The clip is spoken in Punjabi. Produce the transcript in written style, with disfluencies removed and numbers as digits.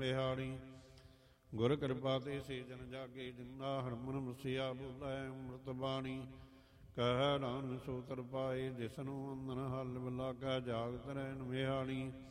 ਬਿਹਾਰੀ। ਗੁਰ ਕਿਰਪਾ ਤੇ ਸੇ ਜਨ ਜਾਗੇ, ਜਿੰਦਾ ਹਰਮਨ ਵਸਿਆ ਬੋਲੇ ਅੰਮ੍ਰਿਤ ਬਾਣੀ। ਕਹਿ ਨਾਨਕ ਸੋ ਤਰ ਪਾਏ, ਜਿਸਨੂੰ ਅੰਦਨ ਹਲ ਲਾਗਾ, ਜਾਗਤ ਰਹਿਣ ਬਿਹਾਰੀ।